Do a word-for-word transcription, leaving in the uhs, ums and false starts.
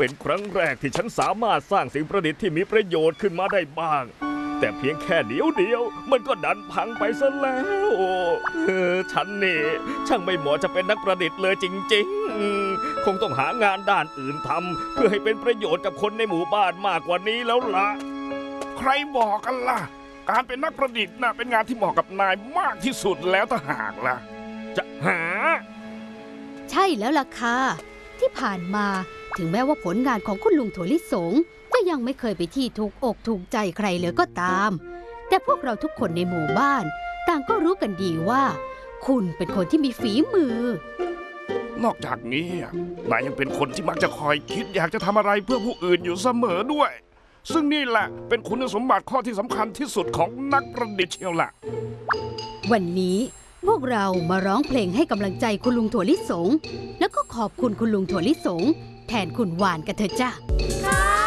เป็นครั้งแรกที่ฉันสามารถสร้างสิ่งประดิษฐ์ที่มีประโยชน์ขึ้นมาได้บ้างแต่เพียงแค่เดียวเดียวมันก็ดันพังไปซะแล้วเออฉันนี่ช่างไม่เหมาะจะเป็นนักประดิษฐ์เลยจริงๆคงต้องหางานด้านอื่นทำเพื่อให้เป็นประโยชน์กับคนในหมู่บ้านมากกว่านี้แล้วล่ะใครบอกกันล่ะการเป็นนักประดิษฐ์น่ะเป็นงานที่เหมาะกับนายมากที่สุดแล้วถ้าหากล่ะจะหาใช่แล้วล่ะค่ะที่ผ่านมาถึงแม้ว่าผลงานของคุณลุงถั่วลิสงจะยังไม่เคยไปที่ถูกอกถูกใจใครเลยก็ตามแต่พวกเราทุกคนในหมู่บ้านต่างก็รู้กันดีว่าคุณเป็นคนที่มีฝีมือนอกจากนี้นายยังเป็นคนที่มักจะคอยคิดอยากจะทำอะไรเพื่อผู้อื่นอยู่เสมอด้วยซึ่งนี่แหละเป็นคุณสมบัติข้อที่สำคัญที่สุดของนักประดิษฐ์เชียวล่ะวันนี้พวกเรามาร้องเพลงให้กำลังใจคุณลุงถั่วลิสงแล้วก็ขอบคุณคุณลุงถั่วลิสงแทนคุณหวานกันเถอะจ้ะ